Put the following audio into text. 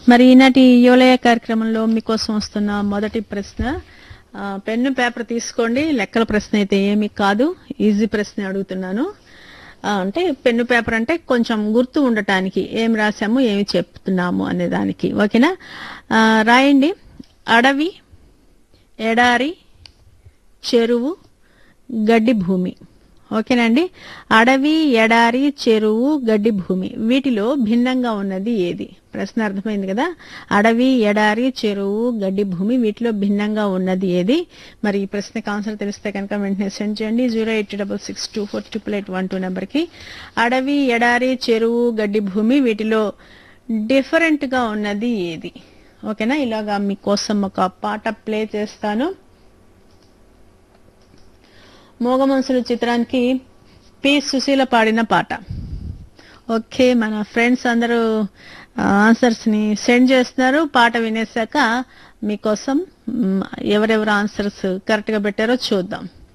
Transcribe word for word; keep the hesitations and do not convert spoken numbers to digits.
మరి ఈనాటి యువలయ కార్యక్రమంలో మీకోసం వస్తున్న మొదటి ప్రశ్న, పెన్ను పేపర్ తీసుకోండి. లెక్కల ప్రశ్న అయితే ఏమీ కాదు, ఈజీ ప్రశ్న అడుగుతున్నాను. అంటే పెన్ను పేపర్ అంటే కొంచెం గుర్తు ఉండటానికి ఏం రాసాము ఏమి చెప్తున్నాము అనే దానికి. ఓకేనా? రాయండి. అడవి, ఎడారి, చెరువు, గడ్డి భూమి. ఓకేనండి. అడవి, ఎడారి, చెరువు, గడ్డి భూమి, వీటిలో భిన్నంగా ఉన్నది ఏది? ప్రశ్న అర్థమైంది కదా. అడవి, ఎడారి, చెరువు, గడ్డి భూమి, వీటిలో భిన్నంగా ఉన్నది ఏది? మరి ఈ ప్రశ్నకు ఆన్సర్ తెలిస్తే కనుక వెంటనే సెండ్ చేయండి zero eight double six two four triple eight one two నెంబర్కి. అడవి, ఎడారి, చెరువు, గడ్డి భూమి, వీటిలో డిఫరెంట్ గా ఉన్నది ఏది? ఓకేనా? ఇలాగా మీకోసం ఒక పాట ప్లే చేస్తాను. మోగ మనసులు చిత్రానికి పి సుశీల పాడిన పాట. ఓకే, మన ఫ్రెండ్స్ అందరూ ఆన్సర్స్ ని సెండ్ చేస్తున్నారు. పాట వినేశాక మీకోసం ఎవరెవరు ఆన్సర్స్ కరెక్ట్ గా పెట్టారో చూద్దాం.